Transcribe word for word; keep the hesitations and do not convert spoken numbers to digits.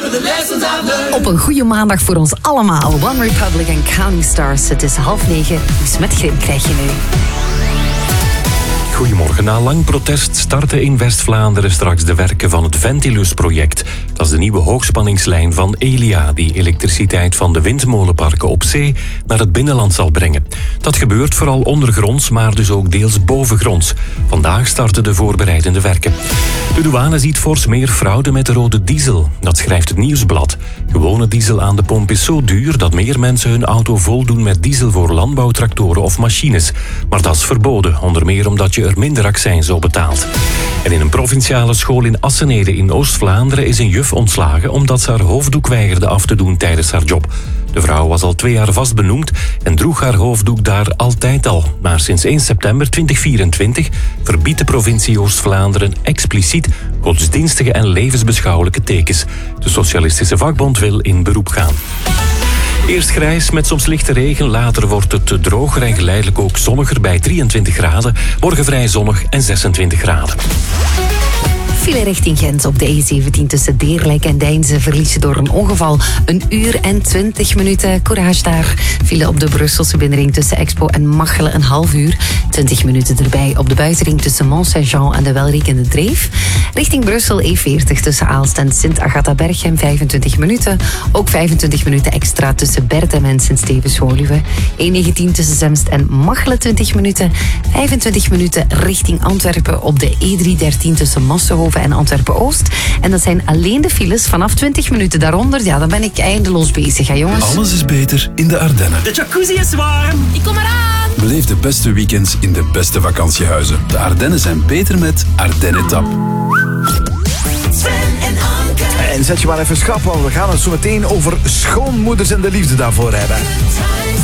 Op een goede maandag voor ons allemaal. One Republic en Counting Stars. Het is half negen. Dus met Grim krijg je nu. Goedemorgen. Na lang protest starten in West-Vlaanderen straks de werken van het Ventilus-project. Dat is de nieuwe hoogspanningslijn van Elia, die elektriciteit van de windmolenparken op zee naar het binnenland zal brengen. Dat gebeurt vooral ondergronds, maar dus ook deels bovengronds. Vandaag starten de voorbereidende werken. De douane ziet fors meer fraude met de rode diesel. Dat schrijft het Nieuwsblad. Gewone diesel aan de pomp is zo duur dat meer mensen hun auto voldoen met diesel voor landbouwtractoren of machines. Maar dat is verboden, onder meer omdat je er minder accijns zo betaalt. En in een provinciale school in Assenede in Oost-Vlaanderen is een juf ontslagen omdat ze haar hoofddoek weigerde af te doen tijdens haar job. De vrouw was al twee jaar vast benoemd en droeg haar hoofddoek daar altijd al. Maar sinds eerste september tweeduizend vierentwintig verbiedt de provincie Oost-Vlaanderen expliciet godsdienstige en levensbeschouwelijke tekens. De Socialistische Vakbond wil in beroep gaan. Eerst grijs met soms lichte regen, later wordt het droger en geleidelijk ook zonniger bij drieëntwintig graden. Morgen vrij zonnig en zesentwintig graden. File richting Gent op de E zeventien tussen Deerlijk en Deinze verliezen door een ongeval een uur en twintig minuten. Courage daar. File op de Brusselse binnenring tussen Expo en Machelen een half uur. twintig minuten erbij op de buitenring tussen Mont-Saint-Jean en de Welrik in de Dreef. Richting Brussel E veertig tussen Aalst en Sint-Agatha-Berchem vijfentwintig minuten. Ook vijfentwintig minuten extra tussen Bertem en Sint-Stevens-Woluwe. E negentien tussen Zemst en Machelen twintig minuten. vijfentwintig minuten richting Antwerpen op de E driehonderddertien tussen Massenhoven en Antwerpen-Oost. En dat zijn alleen de files vanaf twintig minuten. Daaronder, ja, dan ben ik eindeloos bezig, hè jongens. Alles is beter in de Ardennen. De jacuzzi is warm. Ik kom eraan. Beleef de beste weekends in de beste vakantiehuizen. De Ardennen zijn beter met Ardennen Tap. Sven en Anke. En zet je maar even schrap, want we gaan het zo meteen over schoonmoeders en de liefde daarvoor hebben.